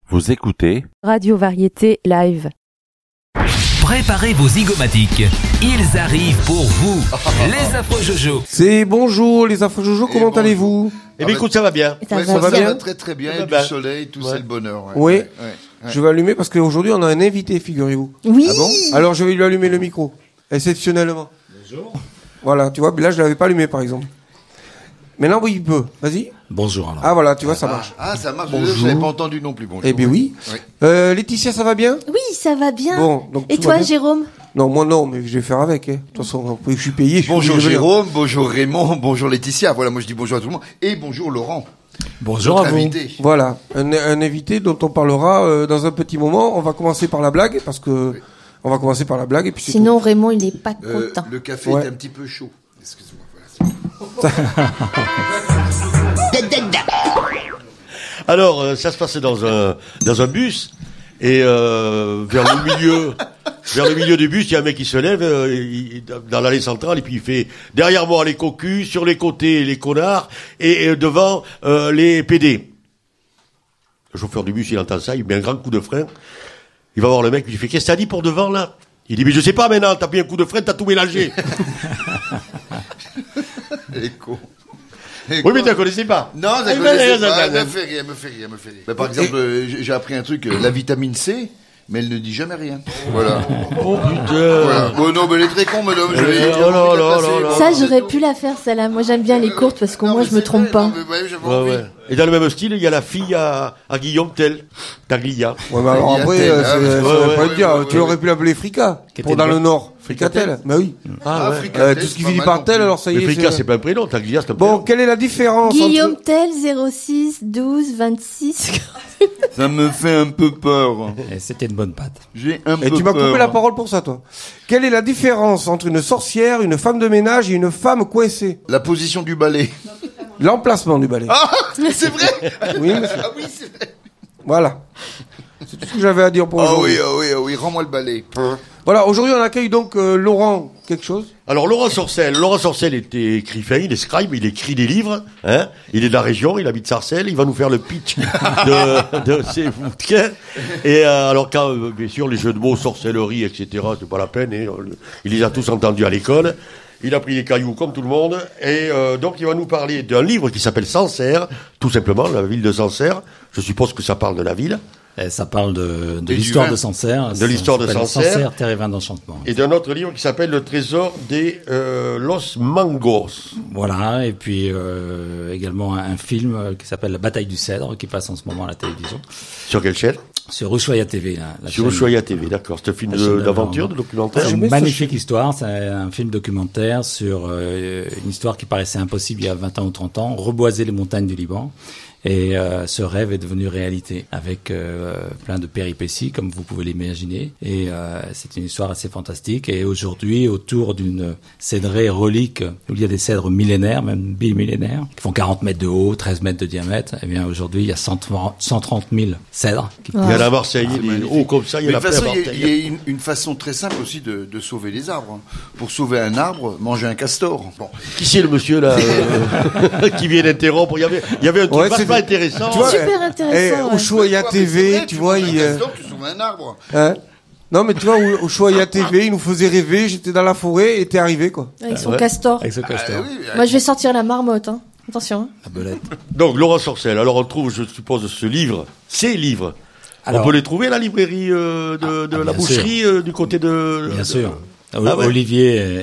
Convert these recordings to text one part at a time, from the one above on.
Vous écoutez Radio Variété Live. Préparez vos zygomatiques. Ils arrivent pour vous, les Afro Jojo. C'est bonjour les Afro Jojo, comment allez-vous? Eh bien écoute, ça va bien. Ça va va bien. Très très bien, Ça et va du bien. soleil, tout c'est le bonheur. Oui. Je vais allumer parce qu'aujourd'hui on a un invité, figurez-vous. Oui. Ah bon? Alors je vais lui allumer le micro, exceptionnellement. Bonjour. Voilà, tu vois, mais là je l'avais pas allumé par exemple. Maintenant oui il peut, vas-y. Bonjour alors. Ah voilà, tu vois, ça marche. Ah, ça marche, Bonjour. je l'avais pas entendu non plus. Bonjour. Eh bien oui. Oui. Laetitia, ça va bien? Oui, ça va bien. Bon, donc Et tout toi, va bien. Jérôme? Non, moi non, mais je vais faire avec. Hein. De toute façon, je suis payé. Bonjour je suis obligé de venir. Jérôme, bonjour Raymond, bonjour Laetitia. Voilà, moi je dis bonjour à tout le monde. Et bonjour Laurent. Bonjour notre à vous. invité. Voilà, un invité dont on parlera dans un petit moment. On va commencer par la blague parce que on va commencer par la blague et puis c'est Sinon, Raymond, il n'est pas content. Le café Ouais. est un petit peu chaud. Excuse-moi. Alors, ça se passait dans un bus, et vers le milieu du bus, il y a un mec qui se lève dans l'allée centrale, et puis il fait derrière moi les cocus, sur les côtés les connards, et devant les PD. Le chauffeur du bus, il entend ça, il met un grand coup de frein, il va voir le mec, il lui fait: qu'est-ce que t'as dit pour devant là? Il dit: mais je sais pas maintenant, t'as pris un coup de frein, t'as tout mélangé. Écho. Oui, mais tu la connaissais pas. Non, Ah, ça il connaissait va- pas. ça- Elle me fait rire. Bah, par exemple, j'ai appris un truc, la vitamine C, mais elle ne dit jamais rien. Voilà. Oh putain. Voilà. Oh non, mais elle est très con, madame. Je l'ai Oh là là là là. Ça, j'aurais pu la faire, celle-là. Moi, j'aime bien les courtes parce qu'au moins, je me trompe pas. Ouais. Et dans le même style, il y a la fille à Guillaume Tell, Taglia. Ouais, mais alors Il y a après, tel, ça hein, veut ouais, pas ouais, te dire. ouais, Tu ouais. aurais pu l'appeler Frika Qui pour était dans une le bonne- Nord. Fricatel. Bah oui. Ah ouais. Tout ce qui finit par tel, alors ça y Mais est. Frika, c'est- c'est pas un prénom, Taglia, c'est un Bon, prénom. quelle est la différence Guillaume entre... Tell, 06 12 26. Ça me fait un peu peur. Et c'était une bonne patte. J'ai un peu Et peur. tu m'as coupé la parole pour ça, toi. Quelle est la différence entre une sorcière, une femme de ménage et une femme coincée? La position du balai. L'emplacement du balai. Ah, c'est vrai. Oui, monsieur. Ah oui, c'est vrai. Voilà. C'est tout ce que j'avais à dire pour Ah aujourd'hui. oui, rends-moi le balai. Voilà, aujourd'hui on accueille donc Laurent quelque chose. Alors, Laurent Sorcel était écrivain, il est scribe, il écrit des livres, hein. Il est de la région, il habite Sarcelles, il va nous faire le pitch de ses bouquins. Et, alors, quand, bien sûr, les jeux de mots, sorcellerie, etc., c'est pas la peine, et, il les a tous entendus à l'école. Il a pris des cailloux comme tout le monde, et donc il va nous parler d'un livre qui s'appelle Sancerre, tout simplement, la ville de Sancerre. Je suppose que ça parle de la ville. Et ça parle de Et l'histoire du vin. de Sancerre. De l'histoire de Ça s'appelle Sancerre. Sancerre, terre et vin d'enchantement. Et d'un autre livre qui s'appelle Le trésor des Los Mangos. Voilà, et puis également un film qui s'appelle La bataille du cèdre, qui passe en ce moment à la télévision. Sur quelle chaîne? Sur Ushuaïa TV. La Sur chaîne- Ushuaïa TV, d'accord. C'est un film la chaîne d'aventure, de d'avant. documentaire. C'est J'aimais une ça, magnifique histoire, c'est un film documentaire sur une histoire qui paraissait impossible il y a 20 ans ou 30 ans, reboiser les montagnes du Liban. Et ce rêve est devenu réalité avec plein de péripéties, comme vous pouvez l'imaginer. Et c'est une histoire assez fantastique. Et aujourd'hui, autour d'une cédraie relique, où il y a des cèdres millénaires, même bimillénaires, qui font 40 mètres de haut, 13 mètres de diamètre, eh bien aujourd'hui, il y a 130 000 cèdres. Qui Il y en a à Marseille, c'est des magnifique. hauts comme ça, il y Mais en de a toute plein à façon, il y a Marseille. une façon très simple aussi de sauver les arbres. Pour sauver un arbre, manger un castor. Bon. Qui c'est le monsieur là qui vient d'interrompre? Il y avait un truc Ouais, vachement c'est- intéressant. Tu vois, Super intéressant, ouais. Ushuaïa Ouais, TV, c'est vrai, tu vois, manges il... un castor, tu sauves un arbre. Hein non mais tu vois, Ushuaïa TV, il nous faisait rêver, j'étais dans la forêt et t'es arrivé quoi. Avec son Ouais. castor. Avec ce castor, Ah oui, Moi, je vais sortir la marmotte, hein. Attention. Hein. la belette. Donc Laurent Sorcel, alors on trouve, je suppose, ces livres. Alors- On peut les trouver à la librairie de la bien boucherie du côté de... Bien sûr. Ah ouais. Olivier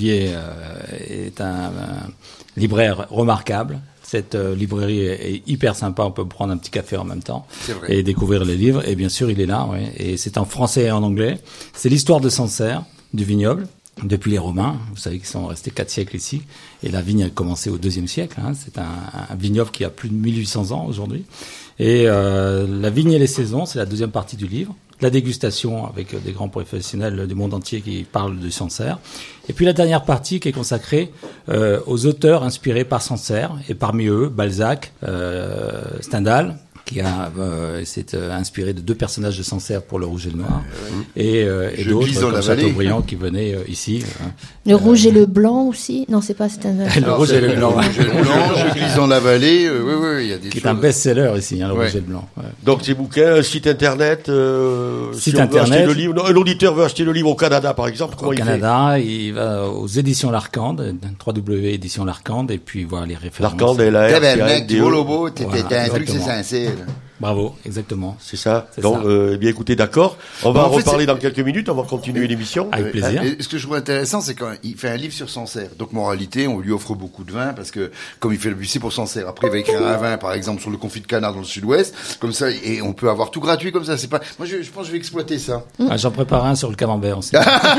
est un libraire remarquable. Cette librairie est hyper sympa. On peut prendre un petit café en même temps C'est vrai. et découvrir les livres. Et bien sûr, il est là. Ouais. Et c'est en français et en anglais. C'est l'histoire de Sancerre, du vignoble. Depuis les Romains, vous savez qu'ils sont restés 4 siècles ici, et la vigne a commencé au 2e siècle. Hein. C'est un vignoble qui a plus de 1800 ans aujourd'hui. Et la vigne et les saisons, c'est la 2e partie du livre. La dégustation avec des grands professionnels du monde entier qui parlent de Sancerre. Et puis la dernière partie qui est consacrée aux auteurs inspirés par Sancerre, et parmi eux Balzac, Stendhal, qui a s'est inspiré de 2 personnages de Sancerre pour le Rouge et le Noir, et d'autres comme Chateaubriand qui venaient ici. Le Rouge et le Blanc aussi. Non, c'est pas. C'est un... Le Rouge et le Blanc. Je glisse dans la vallée. Oui, il y a des qui choses. est un best-seller ici, le Rouge et le Blanc. Ouais. Donc ces bouquins, site internet, site si on veut internet. acheter le livre, non, un auditeur veut acheter le livre au Canada par exemple, comment Au il Canada, il va aux éditions L'Arcande, www.éditions L'Arcande, et puis voir les références. L'Arcande et la Tabarnak, tu vois le RCA, beau, t'es un truc, c'est exactement. sincère. Bravo, exactement. c'est ça. C'est Donc, ça. eh bien écoutez, d'accord. On va En fait, reparler c'est- dans quelques minutes. On va continuer l'émission. Avec plaisir. Et ce que je trouve intéressant, c'est quand il fait un livre sur Sancerre. Donc, moralité, on lui offre beaucoup de vin parce que, comme il fait le bustier pour Sancerre, après, il va écrire un vin, par exemple, sur le confit de canard dans le sud-ouest. Comme ça, et on peut avoir tout gratuit comme ça. C'est pas, moi, je pense que je vais exploiter ça. J'en prépare un sur le camembert aussi.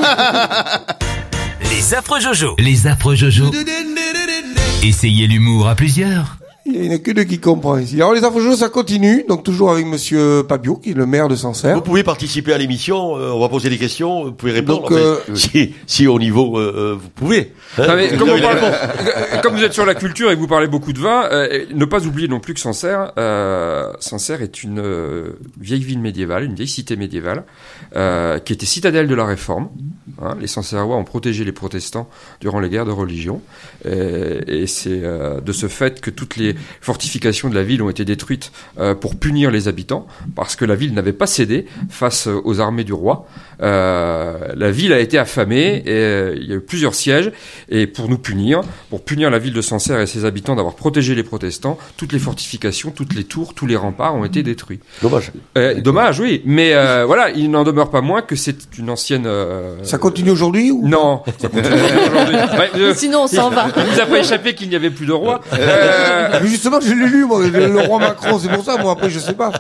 Les affreux Jojo. Les affreux Jojo. Essayez l'humour à plusieurs. Il n'y en a que 2 qui comprennent ici. Alors les infos ça continue, donc toujours avec monsieur Pabio, qui est le maire de Sancerre. Vous pouvez participer à l'émission. On va poser des questions. Vous pouvez répondre. Donc, si au niveau, vous pouvez. Hein, Non, mais vous comme, avez on parle- la réponse. comme vous êtes sur la culture et que vous parlez beaucoup de vin, ne pas oublier non plus que Sancerre est une vieille ville médiévale, une vieille cité médiévale, qui était citadelle de la Réforme. Hein, les Sancerrois ont protégé les protestants durant les guerres de religion, et c'est de ce fait que toutes les fortifications de la ville ont été détruites pour punir les habitants, parce que la ville n'avait pas cédé face aux armées du roi. La ville a été affamée, et il y a eu plusieurs sièges, et pour punir la ville de Sancerre et ses habitants d'avoir protégé les protestants, toutes les fortifications, toutes les tours, tous les remparts ont été détruits. Dommage. Dommage, oui, mais voilà, il n'en demeure pas moins que c'est une ancienne... Ça continue aujourd'hui ou Non, ça continue aujourd'hui. Ouais, Sinon, on s'en va. Il vous a pas échappé qu'il n'y avait plus de roi. Mais justement, je l'ai lu, moi, le roi Macron, c'est pour ça. Moi, après, je sais pas.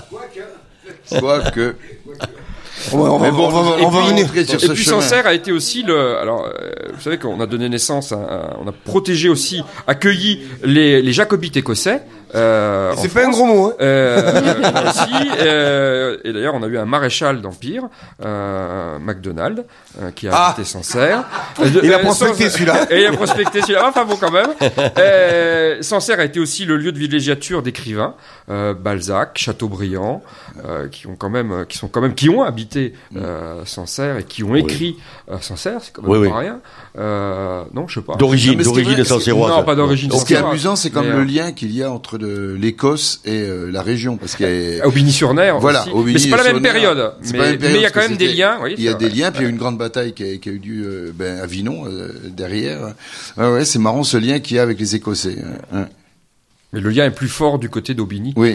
Quoique. On va revenir. Sur Et ce puis chemin. Sancerre a été aussi vous savez qu'on a donné naissance on a protégé aussi, accueilli les jacobites écossais. C'est pas un gros mot, hein. Aussi, et d'ailleurs on a eu un maréchal d'Empire, MacDonald, qui a habité Sancerre. Il a prospecté celui-là. Et il a prospecté celui-là. Enfin bon, quand même. Sancerre a été aussi le lieu de villégiature d'écrivains, Balzac, Chateaubriand, qui ont habité Sancerre et qui ont écrit Sancerre. C'est quand même Oui, pas rien. Non, je sais pas. D'origine, mais ce qui est vrai, d'origine sancerroise. Non, pas d'origine Ce qui est sancerroise. amusant, c'est comme Mais, le lien qu'il y a entre l'Écosse et la région, parce qu'il y a Aubigny-sur-Ner voilà, aussi. Mais c'est pas la même période. C'est pas la Mais même période, il y a quand parce même que des liens. Oui, il y a c'est des vrai. liens, puis il y a eu une grande bataille qui a eu lieu à Vinon derrière. Ouais, c'est marrant ce lien qu'il y a avec les Écossais. Ouais. Mais le lien est plus fort du côté d'Aubigny Oui.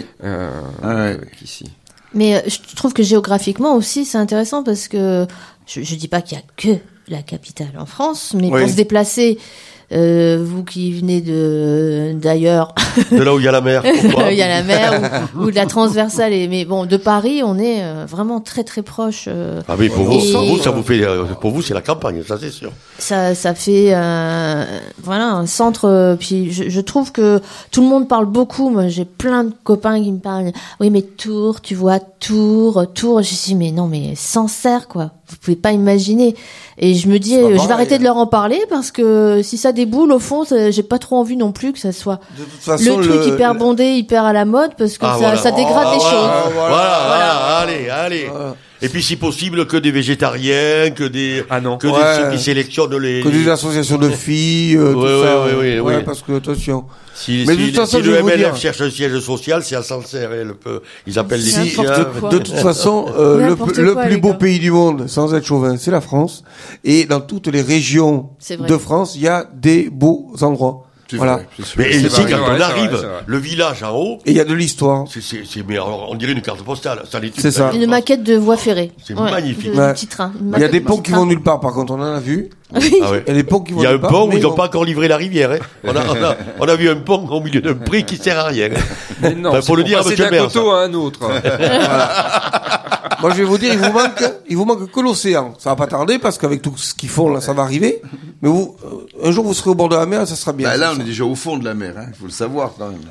qu'ici. Mais je trouve que géographiquement aussi, c'est intéressant parce que je dis pas qu'il y a que la capitale en France, mais Oui. pour se déplacer, vous qui venez d'ailleurs, De là où il y a la mer. Pourquoi il y a la mer ou de la transversale, mais bon, de Paris, on est vraiment très très proche. Ah oui, pour vous, Et- ça vous fait, pour vous, c'est la campagne, ça c'est sûr. Ça fait voilà un centre. Puis je trouve que tout le monde parle beaucoup. Moi, j'ai plein de copains qui me parlent. Oui, mais Tours, tu vois Tours. Je dis mais non, mais Sancerre quoi. Vous pouvez pas imaginer. Et je me dis, C'est pas je vais pareil, arrêter de leur en parler parce que si ça déboule au fond, j'ai pas trop envie non plus que ça soit De toute façon, le truc hyper bondé, hyper à la mode parce que Ah, ça, voilà. ça dégrade les choses. Voilà, allez. Et puis, si possible, que des végétariens, que des ceux qui sélectionnent les... Que des associations de filles, tout Ouais, ça. oui. Parce que, attention. Mais de toute façon, si je le vais vous MLF dire. cherche un siège social, c'est à Sancerre. Ils appellent les Si, chiens. n'importe quoi. De toute façon, N'importe le quoi, plus les beau gars. pays du monde, sans être chauvin, c'est la France. Et dans toutes les régions C'est vrai. de France, il y a des beaux endroits. C'est Voilà. vrai, c'est sûr. Mais C'est ici, vrai, quand c'est on vrai, arrive, c'est vrai. le village en haut, Et il y a de l'histoire. mais alors, on dirait une carte postale. Ça n'est C'est ça. Une maquette de voie ferrée. C'est magnifique. De Ouais. petit train. Une Il y a maquette des de ponts petit qui train. vont nulle part, par contre, on en a vu. Ah ouais. Il y a des ponts qui vont Il y a un nulle part. pont où mais ils n'ont bon. pas encore livré la rivière. Hein. On a vu un pont au milieu d'un prix qui sert à rien. Mais non, Enfin, c'est faut le pour dire à passer monsieur le d'un maire, coteau à un autre. Moi, je vais vous dire, il vous manque que l'océan. Ça va pas tarder parce qu'avec tout ce qu'ils font, là, ça va arriver. Mais un jour, vous serez au bord de la mer, ça sera bien. Bah, là, ça. on est déjà au fond de la mer, il faut le savoir quand même.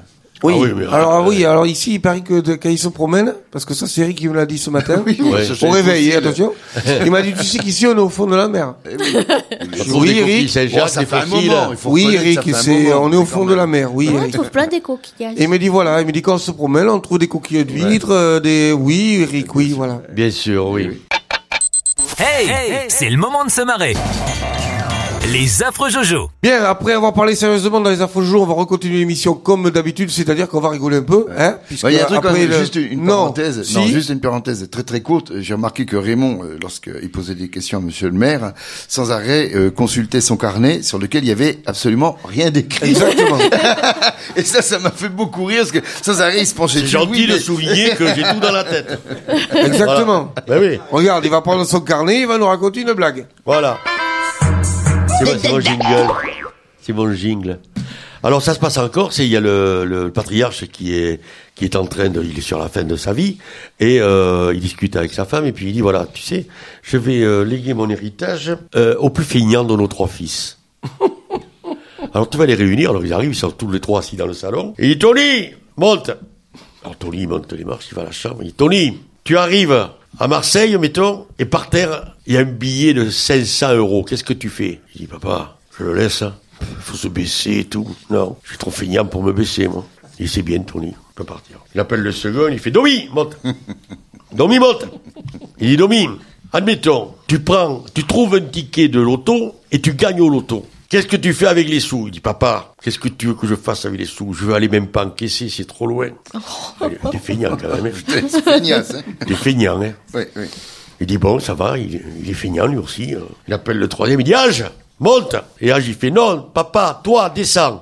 Oui. Ah oui, mais alors ici, il paraît que quand il se promène, parce que ça, c'est Eric qui me l'a dit ce matin, Ouais. au réveil, attention, il m'a dit, tu sais qu'ici, on est au fond de la mer. Oui, Eric. Ça fait un moment. il faut Oui, reconnaître que Eric, ça fait un moment, on est au mais fond quand de la même. mer, oui, On Eric. trouve plein des coquillages. Et il me dit, voilà, il me dit, quand on se promène, on trouve des coquilles d'huîtres, oui, Eric, oui, voilà. Bien sûr, oui. Hey, c'est le moment de se marrer. Les affreux Jojo. Bien, après avoir parlé sérieusement dans les infos du jour, on va recontinuer l'émission comme d'habitude, c'est-à-dire qu'on va rigoler un peu, hein, puisque Il y a un truc, après, juste une parenthèse. Si. Non, juste une parenthèse très très courte. J'ai remarqué que Raymond, lorsqu'il posait des questions à Monsieur le maire, sans arrêt consultait son carnet sur lequel il y avait absolument rien d'écrit. Exactement. Et ça m'a fait beaucoup rire parce que sans arrêt il se penchait C'est dessus. gentil Oui, de mais- souligner que j'ai tout dans la tête. Exactement. Ben oui, Regarde, il va prendre son carnet, il va nous raconter une blague. voilà. C'est mon jingle. C'est mon jingle. Alors ça se passe en Corse et il y a le patriarche qui est en train il est sur la fin de sa vie et il discute avec sa femme et puis il dit voilà, tu sais, je vais léguer mon héritage au plus feignant de nos 3 fils. Alors tu vas les réunir, alors ils arrivent, ils sont tous les 3 assis dans le salon et il dit Tony, monte. Alors Tony monte les marches, il va à la chambre, il dit Tony, tu arrives à Marseille, mettons, et par terre, il y a un billet de 500 €. Qu'est-ce que tu fais? Il dit, papa, je le laisse, hein. Faut se baisser et tout. Non, je suis trop feignant pour me baisser, moi. Il dit, c'est bien, Tony, on peut partir. Il appelle le second, il fait, Domi, monte. Domi, monte. Il dit, Domi, admettons, tu trouves un ticket de loto et tu gagnes au loto. Qu'est-ce que tu fais avec les sous? Il dit, papa, qu'est-ce que tu veux que je fasse avec les sous? Je veux aller même pas encaisser, c'est trop loin. T'es feignant quand même. Hein. C'est feignasse, hein. T'es feignant, hein. Oui, oui. Il dit, bon, ça va, il est feignant lui aussi. Il appelle le troisième, il dit, Age, monte. Et Age, il fait, non, papa, toi, descends.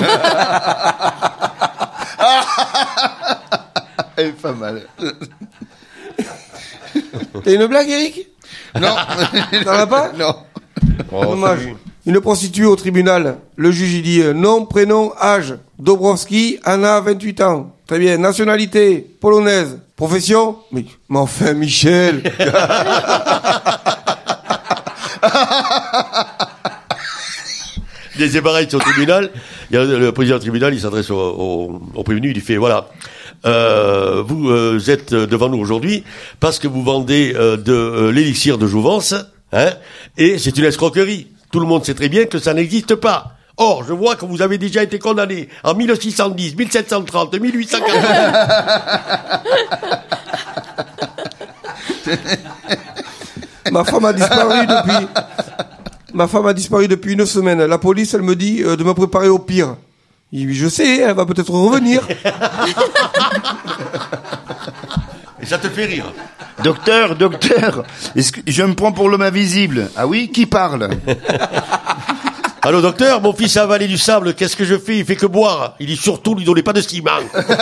Elle est pas mal. T'as une blague, Eric? Non. T'en as pas? Non. Dommage. Une prostituée au tribunal. Le juge, il dit nom, prénom, âge. Dobrowski, Anna, 28 ans. Très bien. Nationalité, polonaise. Profession? Mais enfin, Michel. Il est pareil au tribunal. Il y a le président du tribunal, il s'adresse au prévenu, il lui fait, voilà, vous êtes devant nous aujourd'hui parce que vous vendez de l'élixir de jouvence, hein, et c'est une escroquerie. Tout le monde sait très bien que ça n'existe pas. Or, je vois que vous avez déjà été condamné en 1610, 1730, 1840. Ma femme a disparu depuis 1 semaine. La police, elle me dit de me préparer au pire. Je sais, elle va peut-être revenir. Et ça te fait rire. Docteur, est-ce que je me prends pour l'homme invisible? Ah oui, qui parle? Allô, docteur, mon fils a avalé du sable, qu'est-ce que je fais? Il fait que boire. Il dit surtout, lui donnez pas de ciment.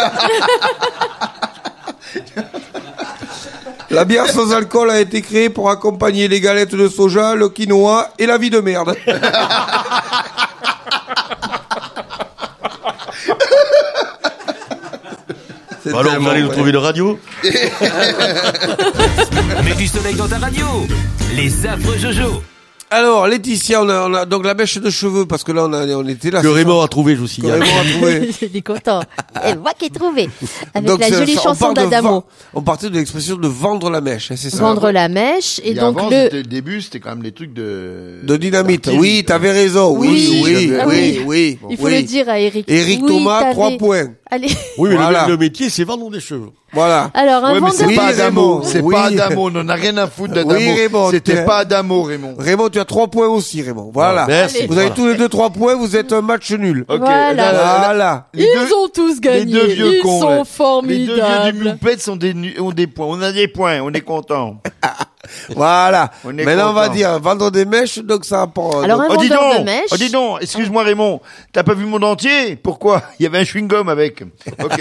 La bière sans alcool a été créée pour accompagner les galettes de soja, le quinoa et la vie de merde. C'est Alors, vous tellement allez nous vrai. trouver une radio? Mets du soleil dans ta radio. Les affreux Jojo. Alors, Laetitia, on a donc la mèche de cheveux, parce que là, on était là. Que c'est Raymond ça a trouvé, je vous Que signale. Raymond a trouvé. Je suis content. Et moi qui ai trouvé. Avec Donc, la jolie on chanson part de d'Adamo. on partait de l'expression de vendre la mèche, hein, c'est ça? Vendre la mèche. Et donc avant, le début, c'était quand même les trucs de dynamite. d'artillerie. Oui, t'avais raison. Oui, Oui, ah oui, oui. oui. il faut oui. le dire à Eric. Éric Oui, Thomas, t'avais- 3 points. Allez. Oui, mais Voilà. le métier, c'est vendre des cheveux. Voilà. Alors, un Ouais, mais vendeur. c'est Oui, pas Adamo. Raymond. C'est Oui. pas Adamo. On en a rien à foutre d'Adamo. Oui, Raymond, C'était tiens. pas Adamo, Raymond. Raymond, tu as 3 points aussi, Raymond. Voilà. Merci. Vous avez Voilà. tous les deux 3 points, vous êtes un match nul. Ok. Voilà. Voilà. Les Ils deux- ont tous gagné. les deux vieux Ils cons, sont là. Les deux formidables. vieux du Moupette ont des points. On a des points. On est content. Voilà. On est Maintenant, on va content. dire vendre des mèches, donc ça apprend. Alors, donc- un Oh, dis vendeur de donc. mèches. Oh, dis donc. Excuse-moi, Raymond. T'as pas vu mon dentier? Pourquoi? Il y avait un chewing-gum avec. Ok.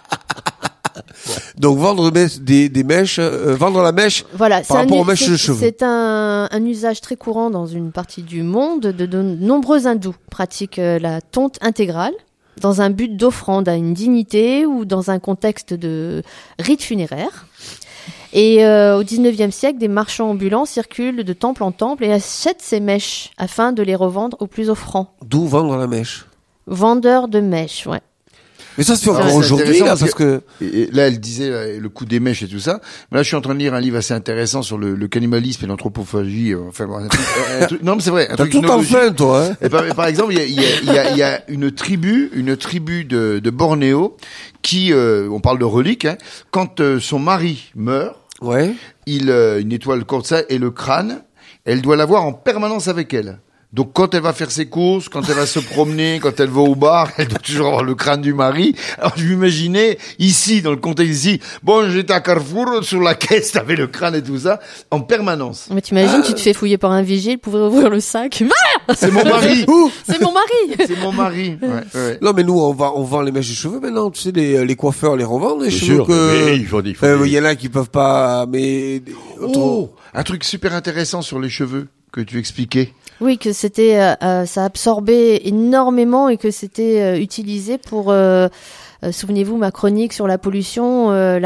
donc vendre des mèches, vendre la mèche Voilà, par rapport aux mèches de c'est cheveux. c'est un usage très courant dans une partie du monde. De nombreux hindous pratiquent la tonte intégrale dans un but d'offrande à une dignité ou dans un contexte de rite funéraire. Et au 19e siècle, des marchands ambulants circulent de temple en temple et achètent ces mèches afin de les revendre au plus offrant. D'où vendre la mèche? Vendeurs de mèches, ouais. Mais ça se fait Ah, encore c'est aujourd'hui, intéressant là, parce que... Et là, elle disait le coup des mèches et tout ça. Mais là, je suis en train de lire un livre assez intéressant sur le cannibalisme et l'anthropophagie. Enfin, bon, un truc, non, mais c'est vrai. Un T'as truc tout en ethnologique. fin, toi, hein. Et par exemple, il y a une tribu de Bornéo qui, on parle de reliques, hein, quand son mari meurt, Ouais. il nettoie le corps de ça et le crâne, elle doit l'avoir en permanence avec elle. Donc quand elle va faire ses courses, quand elle va se promener, quand elle va au bar, elle doit toujours avoir le crâne du mari. Alors je m'imaginais ici, dans le contexte ici, bon j'étais à Carrefour, sur la caisse, t'avais le crâne et tout ça, en permanence. Mais t'imagines, tu te fais fouiller par un vigile, pouvait ouvrir le sac. C'est mon mari. C'est mon mari. C'est mon mari. Ouais. Non, mais nous, on vend les mèches de cheveux maintenant. Tu sais, les coiffeurs les revendent, les Bien cheveux sûr, que... mais il faut il y en a qui peuvent pas, mais... Oh, un truc super intéressant sur les cheveux que tu expliquais. Oui, que c'était, ça absorbait énormément et que c'était utilisé pour, souvenez-vous, ma chronique sur la pollution,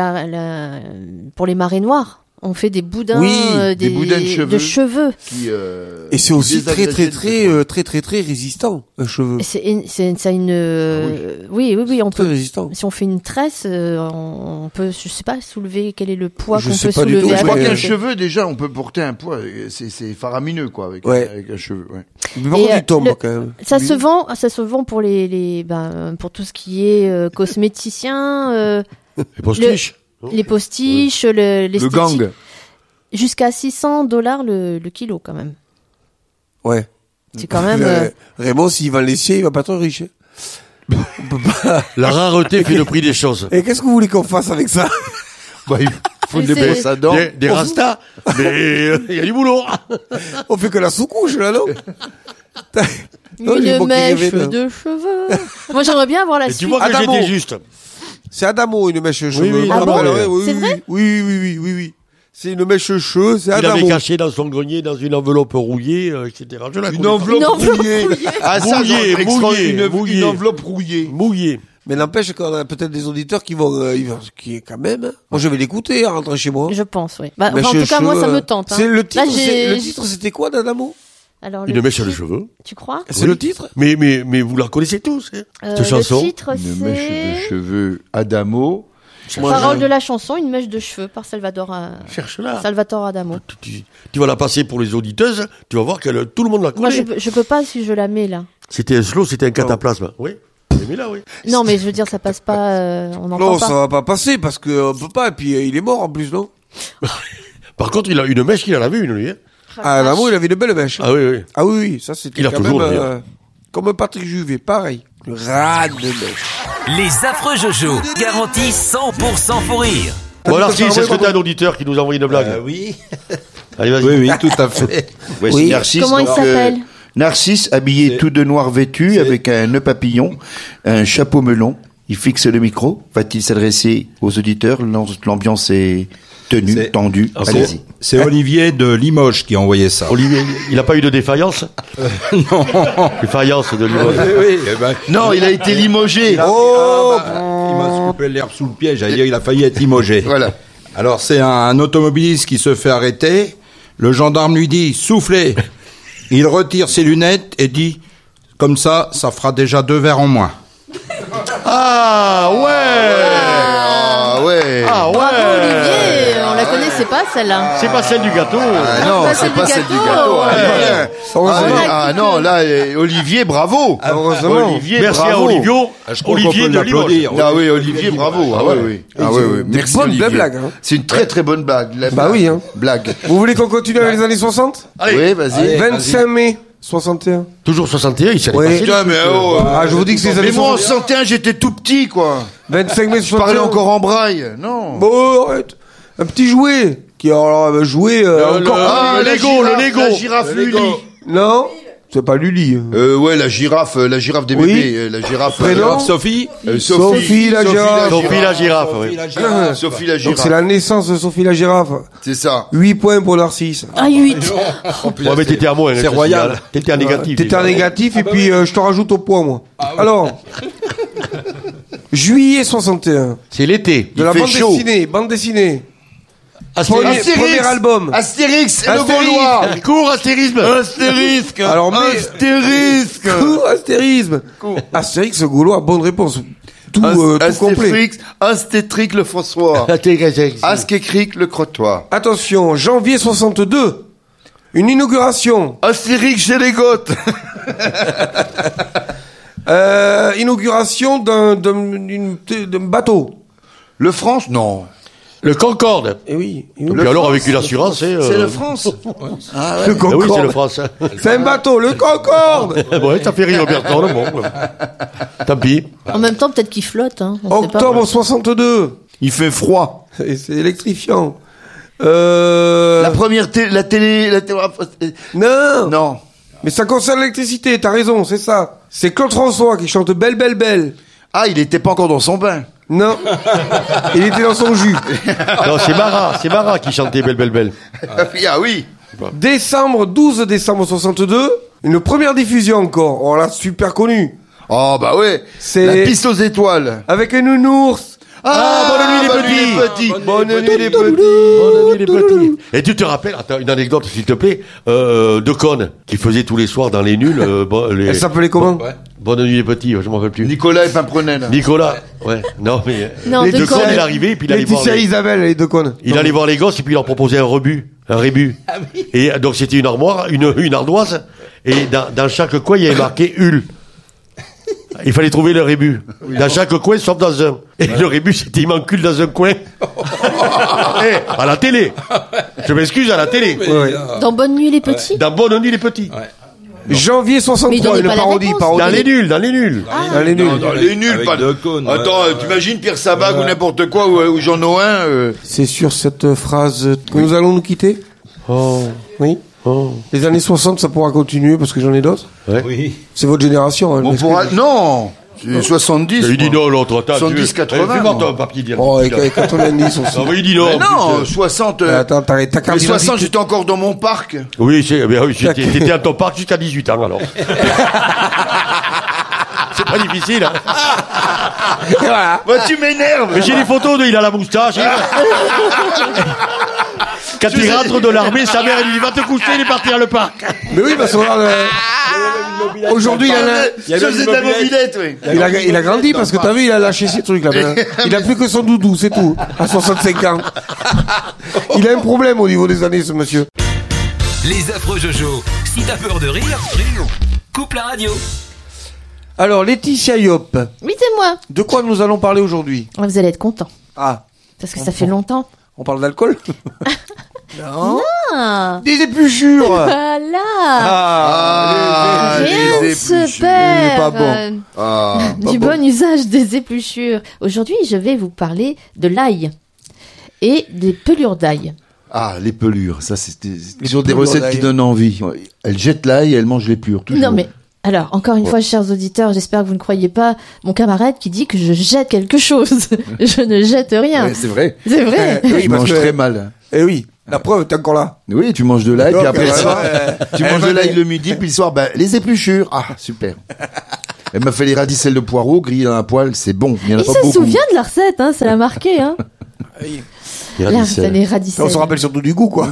pour les marées noires. On fait des boudins, Oui, des boudins de cheveux. Qui, Et c'est aussi très désagrégé résistant, un cheveu. C'est ça a une, oui, on Très peut, résistant. si on fait une tresse, on peut, je sais pas, soulever, quel est le poids Je qu'on sais peut pas du soulever tout, Je crois avec. qu'un cheveu, déjà, on peut porter un poids. C'est faramineux, quoi, avec un cheveu. Ouais. Mais par contre, il tombe, le- quand même. Ça se vend pour pour tout ce qui est cosméticien, Les postiches. les postiches, l'esthétique. Le gang. Jusqu'à $600 le kilo, quand même. Ouais. C'est quand même, Raymond, s'il vend les siens, il va pas être riche. On peut pas... La rareté fait le prix des choses. Et qu'est-ce que vous voulez qu'on fasse avec ça? Bah, il faut Mais des c'est- brosses à dents. Des rastas, mais il y a du boulot. On fait que la sous-couche, là, non? Non, il est une bon qu'il mèche révèle, là. de cheveux. Moi, j'aimerais bien avoir la Et tu suite. vois que Adamo. j'étais juste. C'est Adamo, une mèche cheveux. oui, Ah bon oui, C'est oui, vrai oui. C'est une mèche cheveux, c'est Il l'avait Adamo. caché dans son grenier, dans une enveloppe rouillée, etc. Je la Une connais enveloppe Une enveloppe rouillée. rouillée. Ah, ça, Mouillée, genre, extra- mouillée, une mouillée. enveloppe rouillée. pas. Mouillé. Mais n'empêche qu'on a peut-être des auditeurs qui vont, qui quand même, moi je vais l'écouter, en rentrant chez moi. Je pense, oui. Bah, Mèche enfin, en tout cas, moi, ça cheveux, me tente. Hein. C'est le titre, Là, le titre, c'était quoi d'Adamo? Alors, Une mèche de cheveux. Tu crois C'est le titre? Mais vous la connaissez tous, hein, cette chanson. Le titre, Une mèche de c'est cheveux Adamo. Parole de la chanson, une mèche de cheveux par Cherche-la. Salvatore Adamo. Tu vas la passer pour les auditeuses, tu vas voir que tout le monde la Moi, connaît. je peux pas si je la mets là. C'était un slow, c'était un cataplasme. Oui. Mais là, oui. Non, mais je veux dire, ça passe pas. On n'entend Non, pas. ça va pas passer parce que on peut pas, et puis il est mort en plus, non? Par contre, il a une mèche qu'il en avait une, lui. Hein. Ah, Adamo, il avait une belle mèche. Ah oui, oui. Ah oui, ça c'était Il a quand toujours, même, d'ailleurs. comme Patrick Juvet, pareil. Le rat de mèche. Les affreux Jojo, garantie 100% faux rire. Bon, alors, si, est-ce que t'as un auditeur qui nous a envoyé une blague? Oui. Allez, vas-y. Oui, tout à fait. Ouais, Oui. c'est Narcisse. Comment il donc, s'appelle Narcisse, habillé tout de noir vêtu, avec un nœud papillon, un chapeau melon. Il fixe le micro. Va-t-il s'adresser aux auditeurs? L'ambiance est tenue, C'est- tendue. Allez-y. C'est Olivier de Limoges qui a envoyé ça. Olivier, il n'a pas eu de défaillance? Non. Défaillance de Limoges. Oui, eh ben, Non, il a été limogé. oh, il m'a coupé l'herbe sous le pied, j'allais dire, il a failli être limogé. Voilà. Alors, c'est un automobiliste qui se fait arrêter. Le gendarme lui dit, soufflez. Il retire ses lunettes et dit, comme ça fera déjà 2 verres en moins. Ah, ouais! Ah ouais. Ah, Bravo, ouais! Olivier. On la connaissait pas, celle-là. C'est pas celle du gâteau. Ah non, pas c'est celle pas du celle du gâteau. gâteau. Ah, Ouais. non. Ah non, là, Olivier, bravo. Heureusement. Olivier, Merci à bravo. Olivio. Je crois qu'on Olivier peut de Limoges. l'applaudir. Ah oui, Olivier, bravo. Ah ouais, oui. Ah ouais, oui. Des Merci bonnes Olivier. blagues, hein. C'est une très très bonne blague. La Bah oui, hein. Blague. Vous voulez qu'on continue avec les années 60? Oui, vas-y. Allez. 25 mai 61. Toujours 61, il s'est Oui. passé. Putain, mais oh. Ah, je vous dis que c'est les années Mais moi, en 60. 61, j'étais tout petit, quoi. 25 mai Je parlais 61. encore en braille. Non. Bon, arrête. Un petit jouet. Qui, alors, va jouer, encore. Ah, le la Lego, girafe, le Lego. La girafe Le Lego. Lully. Non. C'est pas Lully. Ouais, la girafe des Oui. bébés. La girafe. Prénom Sophie Sophie la girafe. Sophie la girafe, oui. Sophie la Donc girafe. c'est la naissance de Sophie la girafe. C'est ça. 8 points pour Narcisse. Ah, 8. Ouais, mais t'étais à moins. hein, C'est royal. Cécile. T'étais en négatif. T'étais en négatif et puis je te rajoute au point, moi. Alors, juillet 61. C'est l'été. De la fait bande chaud. dessinée. Bande dessinée. Astérix. Premier album. Astérix et le Astérix. Gaulois. Cours, astérisme. Astérisque. Alors, mais... Astérisque. Cours, astérisme. Astérix, Gaulois, bonne réponse. tout complet. Astétrique le François. Askécric le Crotois. Attention, janvier 62. Une inauguration. Astérix chez les Goths. Inauguration d'un bateau. Le France, non. Le Concorde. Eh oui. Et puis alors, avec une assurance, c'est le France. Ah ouais. Le Ah Concorde. oui, c'est le France. C'est un bateau, le Concorde. Ouais, ça fait rire Bertrand, le bon. Tant pis. En même temps, peut-être qu'il flotte. Hein, on sait pas. Octobre 62. Il fait froid. C'est électrifiant. La première télé. Non. Non. Mais ça concerne l'électricité, t'as raison, c'est ça. C'est Claude François qui chante Belle, belle, belle. Ah, il était pas encore dans son bain. Non. Il était dans son jus. Non, c'est Marat qui chantait Belle, belle, belle. Ah oui. 12 décembre 62. Une première diffusion encore. Oh là, super connu. Oh bah ouais. C'est La piste aux étoiles. avec un nounours. Bonne nuit les petits. Bonne nuit les petits. Bonne nuit les petits. Et tu te rappelles, attends, une anecdote s'il te plaît, de Cône, qui faisait tous les soirs dans les nuls, Elle s'appelait comment? Bonne nuit les petits, je m'en rappelle plus. Nicolas et Pimprenel. Nicolas, ouais, non mais, Non, les de deux Cône. Cône, il arrivait, et puis il allait voir Laetitia Isabelle, les deux connes. il allait voir les gosses, et puis il leur proposait un rébut. Et donc c'était une armoire, une ardoise, et dans chaque coin, il y avait marqué Hull. Il fallait trouver le rébut. Dans chaque coin, sauf dans un. Et le rébut, c'était il m'encule dans un coin. À la télé. Je m'excuse, à la télé. Dans Bonne Nuit les Petits. Dans Bonne Nuit les petits. Janvier Mais il 63, donnait une pas la parodie. réponse. Dans les nuls. Dans les nuls. Dans les nuls, Avec pas deux cônes, ouais. Attends, t'imagines Pierre Sabag ou n'importe quoi, ou Jean Noin C'est sur cette phrase que nous allons nous quitter. Oh. Oui. Oh. Les années 60, ça pourra continuer parce que j'en ai d'autres. Oui. C'est votre génération. Hein, On m'excuse. pourra... Non 70. Il dit moi. non, l'autre. Attends, 70, tu- 80, Fais-moi moi. ton papier dire. Oh, et 90 aussi. Ah oui, il dit non. Mais en non, plus, 60. Attends, t'as carte Les 60, d'identité. j'étais encore dans mon parc. Oui, t'étais à ton parc jusqu'à 18 ans, alors. C'est pas difficile, hein. Voilà. Bah, tu m'énerves. Mais j'ai des photos de il a la moustache. Quand il rentre de l'armée, sa mère elle lui dit va te coucher, il est parti dans le parc. Mais oui, parce que regarde, aujourd'hui, Je faisais de la mobilette, oui. il a grandi parce que t'as vu, il a lâché ses trucs là. Il a plus que son doudou, c'est tout. À 65 ans. Il a un problème au niveau des années, ce monsieur. Les affreux Jojo. Si t'as peur de rire, coupe la radio. Alors, Laetitia Yop, Oui, c'est moi. de quoi nous allons parler aujourd'hui? Vous allez être content. Ah, Parce que ça fait longtemps. on parle d'alcool? Non. Ah, Des épluchures. voilà. Ah, Rien les ne se épluchures. perd pas bon. Ah, du bon usage des épluchures. Aujourd'hui, je vais vous parler de l'ail et des pelures d'ail. Ah, les pelures, ça c'est toujours des pelures recettes d'ail. qui donnent envie. Ouais. Elle jette l'ail et elle mange les pures, toujours. Non mais alors, encore une fois, chers auditeurs, j'espère que vous ne croyez pas mon camarade qui dit que je jette quelque chose. Je ne jette rien. Ouais, c'est vrai. C'est vrai. Oui, Tu parce manges que- très mal. Eh oui, la preuve, t'es encore là. Oui, tu manges de l'ail, Donc, puis après le voilà, soir, tu elle manges va de l'ail les- le midi, puis le soir, ben, les épluchures. Ah, super. Elle m'a fait les radicelles de poireaux grillées dans un poêle, c'est bon. Il y en a Il pas se beaucoup. souvient de la recette, hein, ça l'a marqué. Hein. Il y a Là, des selles. les radicelles. On se rappelle surtout du goût, quoi.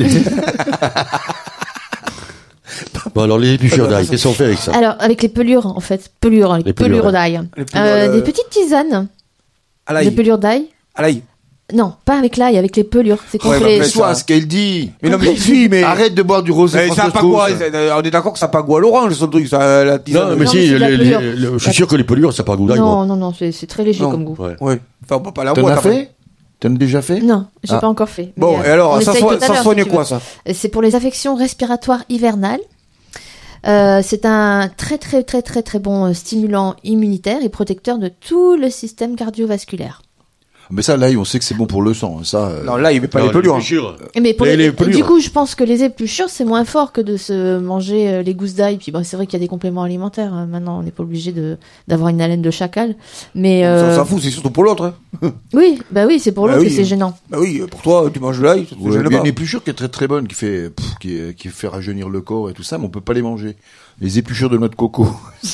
Bon, alors les épluchures d'ail, qu'est-ce qu'on fait avec ça? Alors, avec les pelures, en fait. Pelures, les Les pelures, pelures ouais. d'ail. Les pelures, Des petites tisanes À de l'ail. pelures d'ail. À l'ail. Non, pas avec l'ail, avec les pelures. C'est contre Ouais, bah, les... après, Soit ce qu'elle dit. Mais non, mais si, mais. Arrête de boire du rosé Mais ça a François pas Strauss. quoi, on est d'accord que ça a pas goût à l'orange, son truc, ça, la tisane. Non, mais Non, si, mais c'est de la pelure. je suis sûr que les pelures, ça n'a pas goût d'ail, moi. Non, c'est très léger Non. comme goût. Ouais. Ouais. Enfin, on peut pas la T'en boire. as fait? T'en as déjà fait? Non, j'ai Ah. pas encore fait. Bon, Mais, et alors, on ça essaye tout à l'heure, soigne si tu quoi, veux. ça? C'est pour les affections respiratoires hivernales. C'est un très bon stimulant immunitaire et protecteur de tout le système cardiovasculaire. Mais ça, l'ail, on sait que c'est bon pour le sang. Ça, Non, là, il met pas Non, les pelures. hein. épluchures. Mais pour Les pelures. du coup, je pense que les épluchures, c'est moins fort que de se manger les gousses d'ail. Puis bon, c'est vrai qu'il y a des compléments alimentaires. Maintenant, on n'est pas obligé d'avoir une haleine de chacal. Mais Ça s'en fout, c'est surtout pour l'autre. Hein. oui, c'est pour Bah l'autre oui. que c'est gênant. Bah oui, pour toi, tu manges de l'ail, ça te Ouais, gêne il y a pas. une épluchure qui est très bonne, qui fait rajeunir le corps et tout ça, mais on peut pas les manger. Les épluchures de notre coco.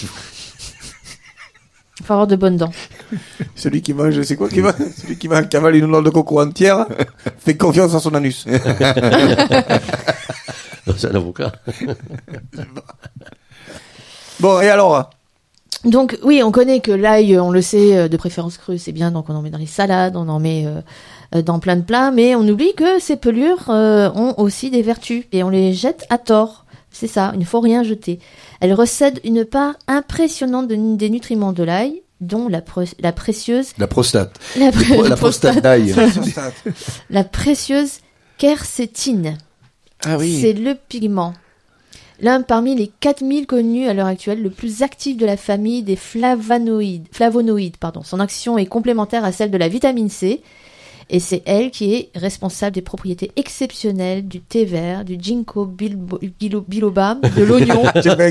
Il faut avoir de bonnes dents. Celui qui mange, c'est quoi qui va? Celui qui va cavaler une noix de coco entière, fait confiance à son anus. C'est un avocat. Bon, et alors? Donc oui, on connaît que l'ail, on le sait, de préférence cru, c'est bien, donc on en met dans les salades, on en met dans plein de plats, mais on oublie que ces pelures ont aussi des vertus et on les jette à tort. C'est ça, il ne faut rien jeter. Elles recèdent une part impressionnante des nutriments de l'ail, dont la précieuse... La prostate. La prostate d'ail. La précieuse quercétine. Ah oui. C'est le pigment. L'un parmi les 4000 connus à l'heure actuelle, le plus actif de la famille des flavonoïdes. Son action est complémentaire à celle de la vitamine C. Et c'est elle qui est responsable des propriétés exceptionnelles du thé vert, du ginkgo biloba, de l'oignon.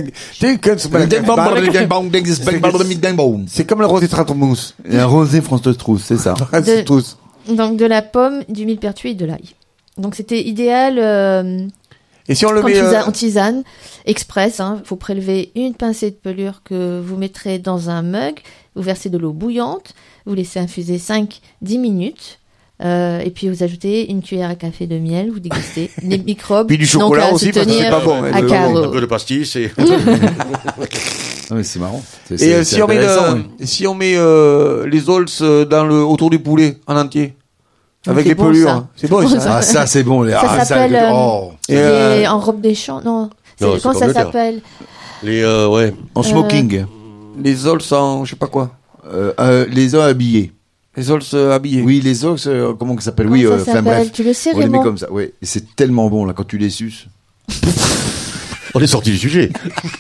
C'est comme le rosé Strauss. Un rosé François Strauss, c'est ça. Donc de la pomme, du millepertuis et de l'ail. Donc c'était idéal et si on le met en tisane express. Faut prélever une pincée de pelure que vous mettrez dans un mug. Vous versez de l'eau bouillante. Vous laissez infuser 5-10 minutes. Et puis vous ajoutez une cuillère à café de miel, vous dégustez les microbes. Puis du chocolat aussi parce que c'est pas bon. À carreaux. Un peu de pastis et... Ouais, c'est marrant. Et si on met les ols autour du poulet en entier avec les pelures, ça. C'est bon ça. Ah ça c'est bon. Ça s'appelle en robe des champs. Non, comment ça s'appelle? Les ouais. En smoking. Les ols en je sais pas quoi. Les os habillés. Les ols habillés. Oui, les os, comment ça s'appelle? Oui, enfin bref. Tu le sais, on les met Raymond comme ça. Ouais. Et c'est tellement bon là quand tu les suces. On est sorti du sujet.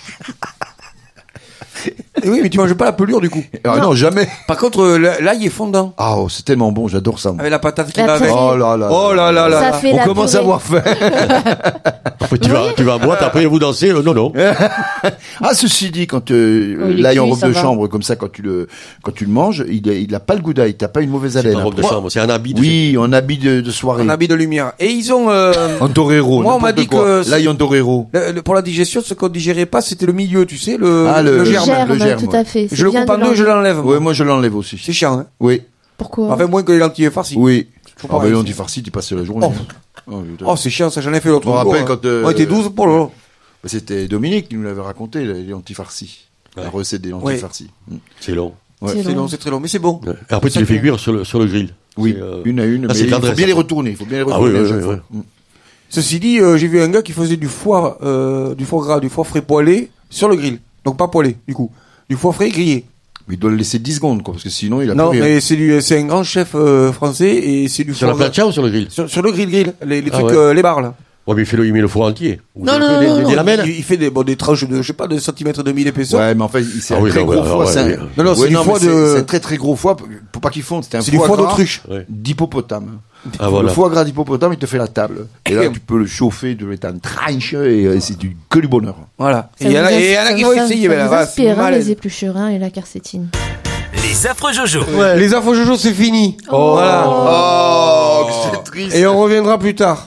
Et oui, mais tu manges pas la pelure du coup. Ah non, jamais. Par contre, l'ail est fondant. Ah, c'est tellement bon, j'adore ça. Avec la patate qui La va avec. purée. Oh là là. Ça fait On la commence à purée. avoir faim. Après, tu vas à boîte, après vous dansez. Non. Ah, ceci dit, quand il est l'ail en cuit, robe ça de va. chambre, comme ça, quand tu le manges, il a pas le goût d'ail, t'as pas une mauvaise C'est haleine. pas une robe de après. chambre, c'est un habit. Oui, en habit de soirée. Un habit de lumière. Et ils ont En torero. Moi, on m'a n'importe dit quoi. que L'ail en torero. pour la digestion, ce qu'on digérait pas, c'était le milieu, tu sais, le le germe. le germe, tout à fait. Je le coupe en deux, je l'enlève. Ouais, moi je l'enlève aussi. C'est chiant, hein. Oui, Pourquoi? Enfin, moins que les lentilles farcies. oui. Faut Ah pas bah réussir. l'antifarci, tu passes la journée. Oh, c'est chiant, ça, j'en ai fait l'autre Je me jour. rappelle hein. quand, On était 12 pour le. Bah, c'était Dominique qui nous l'avait raconté, les antifarcis. La recette des antifarcis. C'est long. Ouais. C'est C'est long. long, c'est très long, mais c'est bon. Et après, tu les fais cuire sur le grill. Oui, C'est, une à une. Ah, Mais c'est il faut l'adresse, bien les après. retourner. Il faut bien les Ah oui, retourner. oui, à chaque oui, fois. oui. Ceci dit, j'ai vu un gars qui faisait du foie gras, du foie frais poêlé sur le grill. Donc pas poêlé, du coup. Du foie frais grillé. Mais il doit le laisser 10 secondes, quoi, parce que sinon il a Non, plus rien. mais c'est un grand chef français et c'est du Sur la foie gras. plancha ou sur le grill? Sur le grill, les Ah trucs, ouais. les barres là. Ouais, mais il met le four entier. Ou Non, des lamelles. Il fait des tranches de, je sais pas, de centimètres et demi d'épaisseur. Ouais, mais en fait, c'est Ah un oui, très non, gros ouais, foie. ouais, c'est un- ouais. Non, c'est Ouais, du non, foie mais de. c'est un très très gros foie, pour pas qu'il fonde. C'est C'est du foie gras d'autruche. Ouais. d'hippopotame. Ah, voilà. Le foie gras d'hippopotame, il te fait la table. Et là, tu peux le chauffer, de mettre un tranche, et c'est que du bonheur. Voilà. Ça Et il y en a vous et il y en a qui vont essayer, ça mais là, vous va, c'est inspire, hein, malade. les éplucherins et la quercétine. Les affreux Jojo. Les infos Jojo, c'est fini. Voilà. Oh, que c'est triste. Et on reviendra plus tard.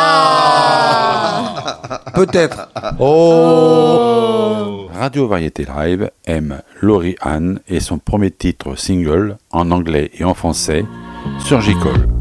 Peut-être. Radio Variété Live aime Laurie Anne et son premier titre single en anglais et en français, Surgical.